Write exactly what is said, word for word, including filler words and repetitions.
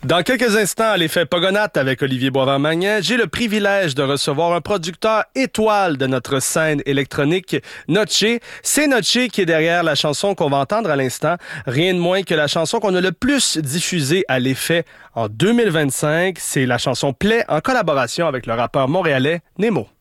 Dans quelques instants, à l'effet Pogonatte avec Olivier Boisvert-Magnan, j'ai le privilège de recevoir un producteur étoile de notre scène électronique, Notche. C'est Notche qui est derrière la chanson qu'on va entendre à l'instant. Rien de moins que la chanson qu'on a le plus diffusée à l'effet en deux mille vingt-cinq. C'est la chanson Play en collaboration avec le rappeur montréalais Nemo.